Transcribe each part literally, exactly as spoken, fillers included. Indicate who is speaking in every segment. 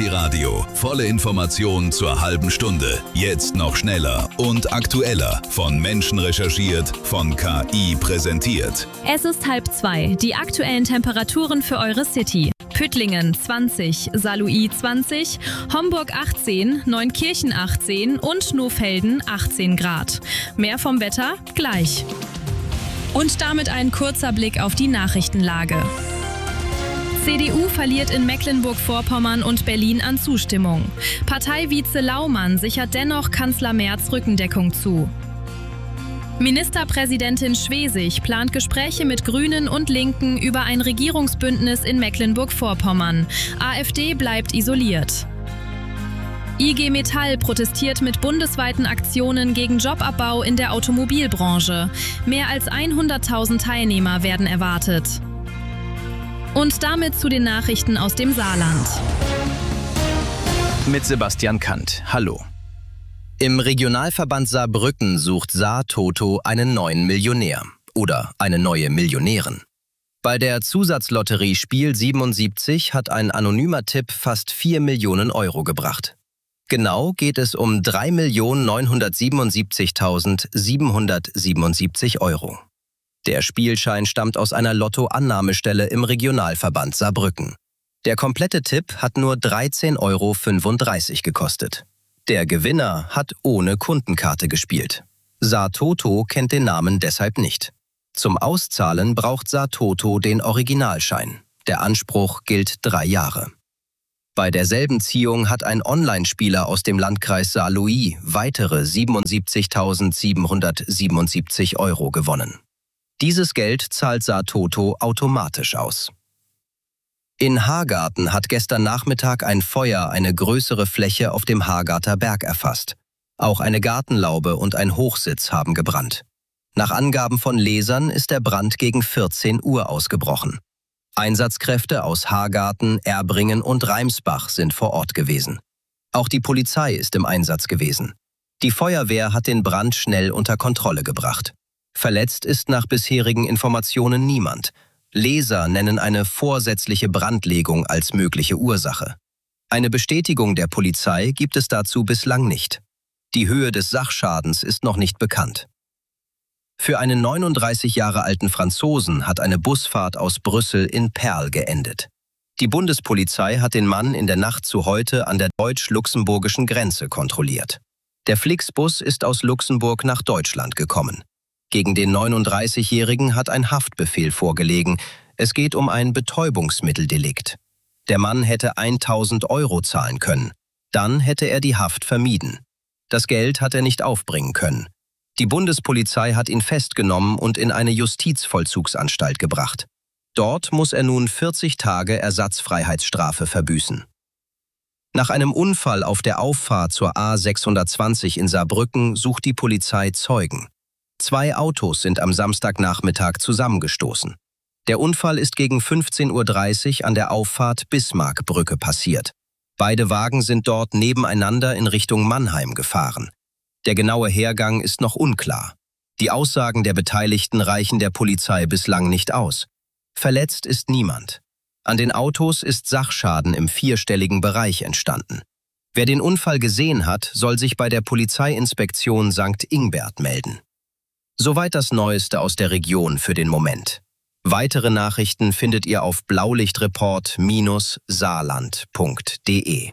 Speaker 1: Radio. Volle Information zur halben Stunde. Jetzt noch schneller und aktueller. Von Menschen recherchiert, von K I präsentiert.
Speaker 2: Es ist halb zwei. Die aktuellen Temperaturen für eure City. Püttlingen zwanzig, Saarlouis zwanzig, Homburg achtzehn, Neunkirchen achtzehn und Nohfelden achtzehn Grad. Mehr vom Wetter gleich. Und damit ein kurzer Blick auf die Nachrichtenlage. C D U verliert in Mecklenburg-Vorpommern und Berlin an Zustimmung. Parteivize Laumann sichert dennoch Kanzler Merz Rückendeckung zu. Ministerpräsidentin Schwesig plant Gespräche mit Grünen und Linken über ein Regierungsbündnis in Mecklenburg-Vorpommern. AfD bleibt isoliert. I G Metall protestiert mit bundesweiten Aktionen gegen Jobabbau in der Automobilbranche. Mehr als hunderttausend Teilnehmer werden erwartet. Und damit zu den Nachrichten aus dem Saarland.
Speaker 3: Mit Sebastian Kant. Hallo. Im Regionalverband Saarbrücken sucht Saar-Toto einen neuen Millionär oder eine neue Millionärin. Bei der Zusatzlotterie Spiel siebenundsiebzig hat ein anonymer Tipp fast vier Millionen Euro gebracht. Genau geht es um drei Millionen neunhundertsiebenundsiebzigtausendsiebenhundertsiebenundsiebzig Euro. Der Spielschein stammt aus einer Lottoannahmestelle im Regionalverband Saarbrücken. Der komplette Tipp hat nur dreizehn Euro fünfunddreißig gekostet. Der Gewinner hat ohne Kundenkarte gespielt. Saar-Toto kennt den Namen deshalb nicht. Zum Auszahlen braucht Saar-Toto den Originalschein. Der Anspruch gilt drei Jahre. Bei derselben Ziehung hat ein Online-Spieler aus dem Landkreis Saarlouis weitere siebenundsiebzigtausendsiebenhundertsiebenundsiebzig Euro gewonnen. Dieses Geld zahlt Saar-Toto automatisch aus. In Hagarten hat gestern Nachmittag ein Feuer eine größere Fläche auf dem Hagarter Berg erfasst. Auch eine Gartenlaube und ein Hochsitz haben gebrannt. Nach Angaben von Lesern ist der Brand gegen vierzehn Uhr ausgebrochen. Einsatzkräfte aus Hagarten, Erbringen und Reimsbach sind vor Ort gewesen. Auch die Polizei ist im Einsatz gewesen. Die Feuerwehr hat den Brand schnell unter Kontrolle gebracht. Verletzt ist nach bisherigen Informationen niemand. Leser nennen eine vorsätzliche Brandlegung als mögliche Ursache. Eine Bestätigung der Polizei gibt es dazu bislang nicht. Die Höhe des Sachschadens ist noch nicht bekannt. Für einen neununddreißig Jahre alten Franzosen hat eine Busfahrt aus Brüssel in Perl geendet. Die Bundespolizei hat den Mann in der Nacht zu heute an der deutsch-luxemburgischen Grenze kontrolliert. Der Flixbus ist aus Luxemburg nach Deutschland gekommen. Gegen den neununddreißigjährigen hat ein Haftbefehl vorgelegen. Es geht um ein Betäubungsmitteldelikt. Der Mann hätte tausend Euro zahlen können. Dann hätte er die Haft vermieden. Das Geld hat er nicht aufbringen können. Die Bundespolizei hat ihn festgenommen und in eine Justizvollzugsanstalt gebracht. Dort muss er nun vierzig Tage Ersatzfreiheitsstrafe verbüßen. Nach einem Unfall auf der Auffahrt zur A sechshundertzwanzig in Saarbrücken sucht die Polizei Zeugen. Zwei Autos sind am Samstagnachmittag zusammengestoßen. Der Unfall ist gegen fünfzehn Uhr dreißig an der Auffahrt Bismarckbrücke passiert. Beide Wagen sind dort nebeneinander in Richtung Mannheim gefahren. Der genaue Hergang ist noch unklar. Die Aussagen der Beteiligten reichen der Polizei bislang nicht aus. Verletzt ist niemand. An den Autos ist Sachschaden im vierstelligen Bereich entstanden. Wer den Unfall gesehen hat, soll sich bei der Polizeiinspektion Sankt Ingbert melden. Soweit das Neueste aus der Region für den Moment. Weitere Nachrichten findet ihr auf blaulichtreport Bindestrich saarland punkt de.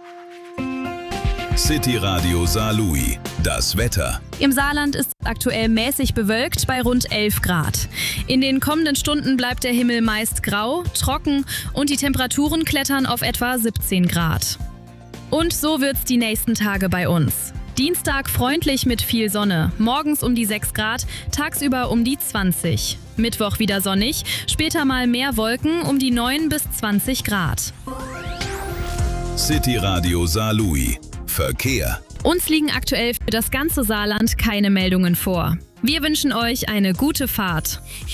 Speaker 1: City Radio Saarlouis. Das Wetter.
Speaker 2: Im Saarland ist es aktuell mäßig bewölkt bei rund elf Grad. In den kommenden Stunden bleibt der Himmel meist grau, trocken und die Temperaturen klettern auf etwa siebzehn Grad. Und so wird's die nächsten Tage bei uns. Dienstag freundlich mit viel Sonne, morgens um die sechs Grad, tagsüber um die zwanzig. Mittwoch wieder sonnig, später mal mehr Wolken um die neun bis zwanzig Grad.
Speaker 1: City Radio Saarlouis. Verkehr.
Speaker 2: Uns liegen aktuell für das ganze Saarland keine Meldungen vor. Wir wünschen euch eine gute Fahrt.